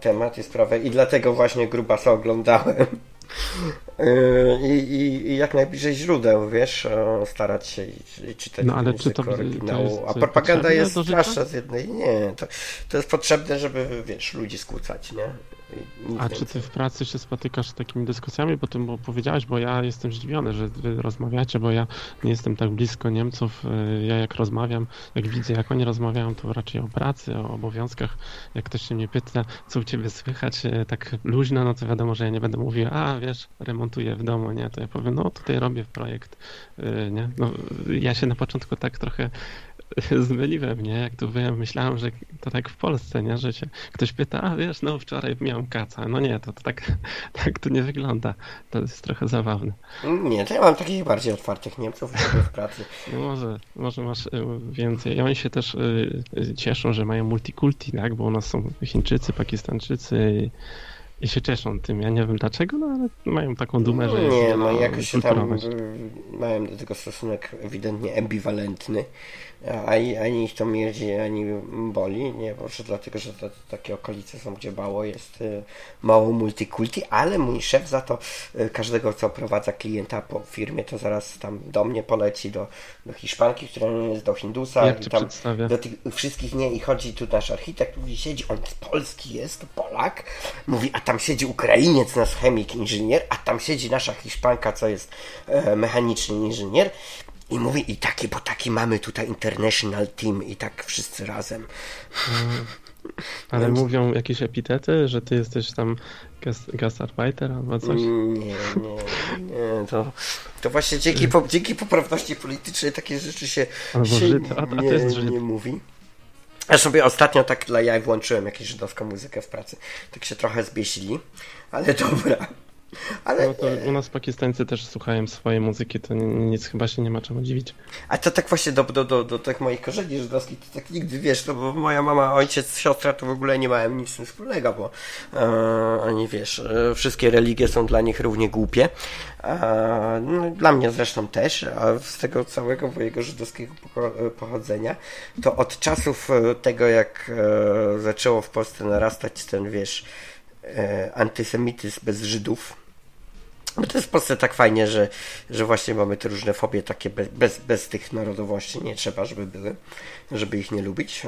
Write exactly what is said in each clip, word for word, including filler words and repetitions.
temat i sprawę i dlatego właśnie Grubasa oglądałem. I, i, I jak najbliżej źródeł, wiesz, starać się i, i czytać no, ale czy to, oryginału. To jest, a propaganda jest straszna z jednej. Nie, to, to jest potrzebne, żeby, wiesz, ludzi skłócać, nie? A czy ty w pracy się spotykasz z takimi dyskusjami, bo ty bo powiedziałeś, bo ja jestem zdziwiony, że wy rozmawiacie, bo ja nie jestem tak blisko Niemców. Ja jak rozmawiam, jak widzę, jak oni rozmawiają, to raczej o pracy, o obowiązkach. Jak ktoś się mnie pyta, co u ciebie słychać, tak luźno, no to wiadomo, że ja nie będę mówił, a wiesz, remontuję w domu, nie? To ja powiem, no tutaj robię projekt, nie? No, ja się na początku tak trochę zmyliłem, nie? Jak tu byłem, myślałem, że to tak w Polsce, nie? Że się ktoś pyta, a wiesz, no wczoraj miałem kaca. No nie, to, to tak, tak to nie wygląda. To jest trochę zabawne. Nie, to ja mam takich bardziej otwartych Niemców w pracy. No może, może masz więcej. I oni się też cieszą, że mają multikulti, tak? Bo u nas są Chińczycy, Pakistańczycy i, i się cieszą tym. Ja nie wiem dlaczego, no ale mają taką dumę, że jest nie, no jakoś się tam mają do tego stosunek ewidentnie ambiwalentny. Ani, ani ich to mierdzi, ani boli, nie, może dlatego, że to, to takie okolice są, gdzie mało jest y, mało multikulti, ale mój szef za to y, każdego, co prowadza klienta po firmie, to zaraz tam do mnie poleci, do, do Hiszpanki, która nie jest, do Hindusa, jak i tam przedstawia? Do tych wszystkich nie, i chodzi tu nasz architekt, mówi, siedzi, on z Polski jest, to Polak, mówi, a tam siedzi Ukrainiec, nasz chemik, inżynier, a tam siedzi nasza Hiszpanka, co jest e, mechaniczny inżynier. I mówi, i taki, bo taki mamy tutaj international team i tak wszyscy razem. Hmm. Ale no, mówią jakieś epitety, że ty jesteś tam gastarbeiter albo coś? Nie, nie, nie. To, to właśnie dzięki, po, dzięki poprawności politycznej takie rzeczy się, się Żyd, a, a to jest nie, Żyd. nie mówi. Ja sobie ostatnio tak dla jaj włączyłem jakąś żydowską muzykę w pracy. Tak się trochę zbiesili, ale dobra. Ale no to u nas Pakistańcy też słuchają swojej muzyki, to nic chyba się nie ma czemu dziwić. A to tak właśnie do, do, do, do tych moich korzeni żydowskich, to tak nigdy, wiesz, no bo moja mama, ojciec, siostra to w ogóle nie mają nic z tym wspólnego, bo e, oni, wiesz, e, wszystkie religie są dla nich równie głupie. E, no, dla mnie zresztą też, a z tego całego mojego żydowskiego pochodzenia, to od czasów tego, jak e, zaczęło w Polsce narastać ten, wiesz, e, antysemityzm bez Żydów. Bo to jest w Polsce tak fajnie, że, że właśnie mamy te różne fobie takie bez, bez, bez tych narodowości. Nie trzeba, żeby były, żeby ich nie lubić.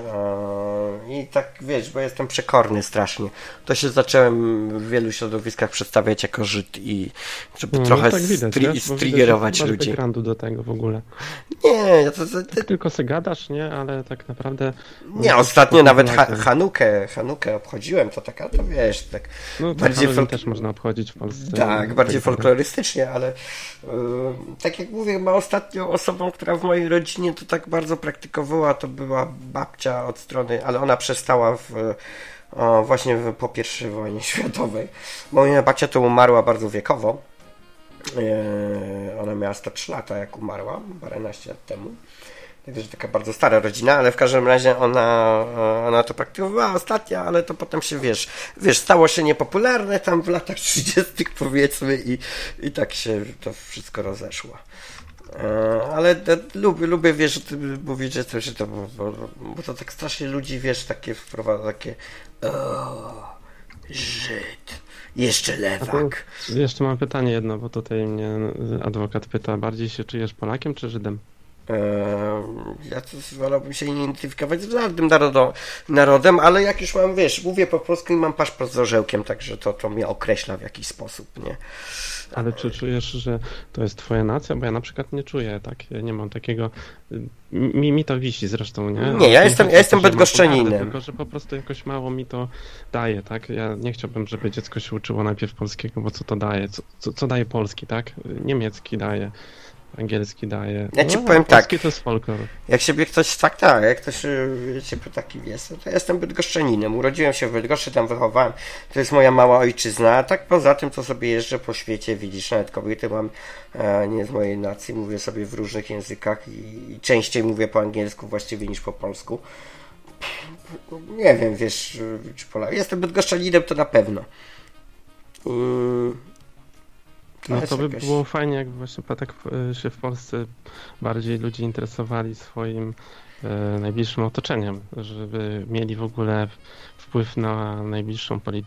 I tak, wiesz, bo jestem przekorny strasznie. To się zacząłem w wielu środowiskach przedstawiać jako Żyd i żeby no, trochę no tak widać, stri- striggerować ludzi. Nie backgroundu do tego w ogóle. Nie, to, to, to... Tak tylko se gadasz, nie? Ale tak naprawdę... Nie, ostatnio nawet ha- Hanukę, Hanukę obchodziłem, to taka, to wiesz, tak... No to bardziej folk... też można obchodzić w Polsce. Tak, bardziej folk- kolorystycznie, ale yy, tak jak mówię, ma ostatnią osobą, która w mojej rodzinie to tak bardzo praktykowała, to była babcia od strony, ale ona przestała w, o, właśnie w, po pierwszej wojnie światowej. Moja babcia to umarła bardzo wiekowo. Yy, ona miała sto trzy lata, jak umarła, paręnaście lat temu. Także taka bardzo stara rodzina, ale w każdym razie ona, ona to praktykowała ostatnia, ale to potem się, wiesz, wiesz, stało się niepopularne tam w latach trzydziestych powiedzmy i, i tak się to wszystko rozeszło. Ale to, lubię, lubię, wiesz, mówić, że to, że to bo, bo to tak strasznie ludzi, wiesz, takie wprowadza, takie o, Żyd, jeszcze lewak. Jeszcze mam pytanie jedno, bo tutaj mnie adwokat pyta, bardziej się czujesz Polakiem czy Żydem? Ja to wolałbym się nie identyfikować z żadnym narodo, narodem, ale jak już mam, wiesz, mówię po polsku i mam paszport z orzełkiem, także to, to mnie określa w jakiś sposób, nie? Ale czy czujesz, że to jest twoja nacja? Bo ja na przykład nie czuję, tak, ja nie mam takiego, mi, mi to wisi zresztą, nie? Nie, ja jestem, ja jestem bydgoszczaninem. Tylko, że po prostu jakoś mało mi to daje, tak? Ja nie chciałbym, żeby dziecko się uczyło najpierw polskiego, bo co to daje? Co, co, co daje polski, tak? Niemiecki daje. Angielski daje. Ja ci no, powiem tak. To jest folklor. Jak się ktoś tak, tak, jak ktoś wiecie, taki jest, to ja jestem bydgoszczaninem. Urodziłem się w Bydgoszczy, tam wychowałem. To jest moja mała ojczyzna. A tak poza tym, to sobie jeżdżę po świecie, widzisz, nawet kobiety mam e, nie z mojej nacji, mówię sobie w różnych językach i, i częściej mówię po angielsku właściwie niż po polsku. Nie wiem, wiesz, czy Polak. Jestem bydgoszczaninem, to na pewno. I... No to by jakaś... było fajnie, jakby właśnie tak się w Polsce bardziej ludzie interesowali swoim e, najbliższym otoczeniem, żeby mieli w ogóle wpływ na najbliższą